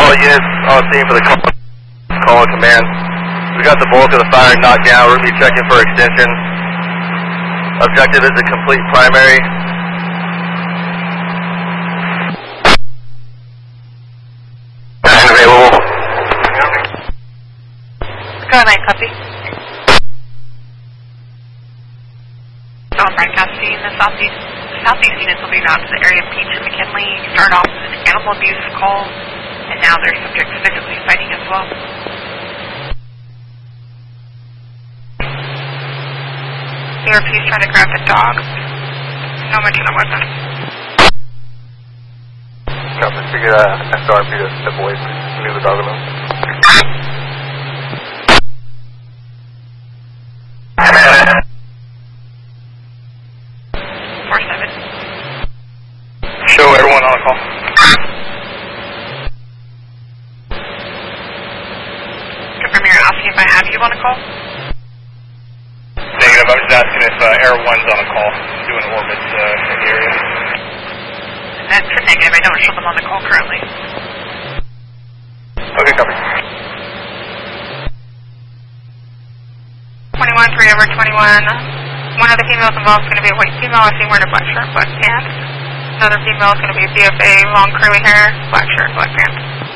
all units on scene for the call command. We got the bulk of the fire knocked down. We're going to be checking for extension. Objective is a complete primary. Available. Go ahead, copy. Broadcasting the southeast units will be routed to the area of Peach and McKinley. Start off with an animal abuse call, and now they're subject to physically fighting as well. CRP's trying to grab the dog. No mention of weapon. Copy. Figure SRP to step away. Leave the dog alone. 4-7. Show everyone on the call. Confirm you're asking if I have you on a call? Negative. I was just asking if Air 1's on a call, doing orbits in the area. That's negative. I don't show them on the call currently. Okay, copy. 21, 3 over 21. One of the females involved is going to be a white female. I see wearing a black shirt, black pants. Another female is going to be a BFA, long curly hair, black shirt, black pants.